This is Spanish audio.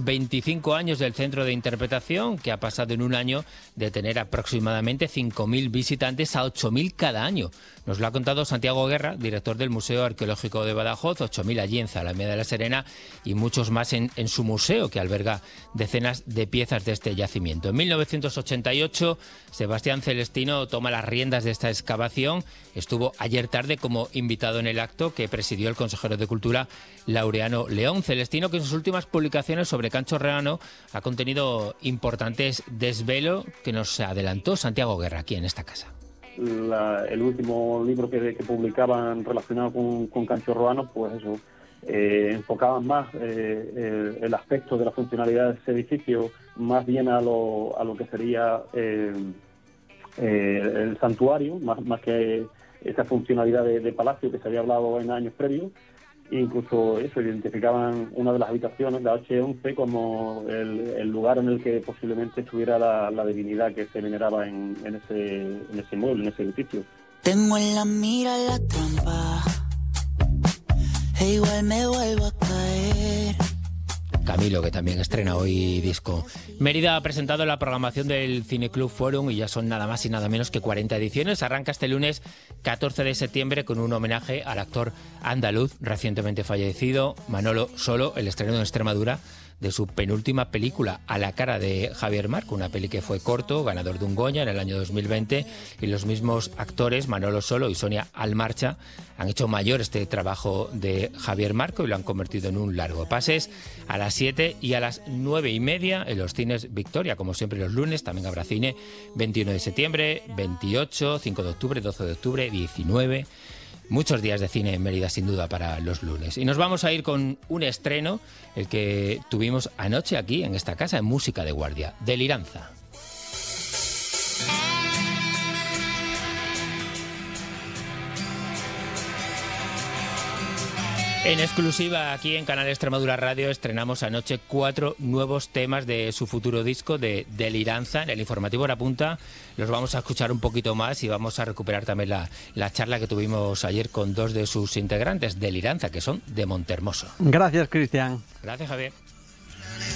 25 años del Centro de Interpretación, que ha pasado en un año de tener aproximadamente 5.000 visitantes a 8.000 cada año. Nos lo ha contado Santiago Guerra, director del Museo Arqueológico de Badajoz, 8.000 allí en Zalamea de la Serena y muchos más en su museo, que alberga decenas de piezas de este yacimiento. En 1988, Sebastián Celestino toma las riendas de esta excavación. Estuvo ayer tarde como invitado en el acto que presidió el consejero de Cultura, Laureano León. Celestino, que en sus últimas publicaciones sobre Cancho Reano ha contenido importantes desvelos que nos adelantó Santiago Guerra aquí en esta casa. El último libro que publicaban relacionado con Cancho Reano, pues eso, enfocaban más el aspecto de la funcionalidad de ese edificio, más bien a lo que sería el santuario, más que esa funcionalidad de palacio que se había hablado en años previos. Incluso eso, identificaban una de las habitaciones, la H11, como el lugar en el que posiblemente estuviera la divinidad que se veneraba en ese inmueble, en ese edificio. Tengo en la mira la trampa, e igual me vuelvo a caer. Camilo, que también estrena hoy disco. Mérida ha presentado la programación del Cineclub Forum y ya son nada más y nada menos que 40 ediciones. Arranca este lunes 14 de septiembre con un homenaje al actor andaluz recientemente fallecido, Manolo Solo, el estreno en Extremadura de su penúltima película, A la cara de Javier Marco, una peli que fue corto, ganador de un Goya en el año 2020, y los mismos actores, Manolo Solo y Sonia Almarcha, han hecho mayor este trabajo de Javier Marco y lo han convertido en un largo. Pases a las 7 y a las 9:30 en los cines Victoria, como siempre los lunes. También habrá cine 21 de septiembre, 28, 5 de octubre, 12 de octubre, 19... Muchos días de cine en Mérida, sin duda, para los lunes. Y nos vamos a ir con un estreno, el que tuvimos anoche aquí, en esta casa, en Música de Guardia, Deliranza. En exclusiva aquí en Canal Extremadura Radio estrenamos anoche 4 nuevos temas de su futuro disco de Deliranza. En el informativo Hora Punta los vamos a escuchar un poquito más y vamos a recuperar también la charla que tuvimos ayer con 2 de sus integrantes, Deliranza, que son de Montehermoso. Gracias, Cristian. Gracias, Javier.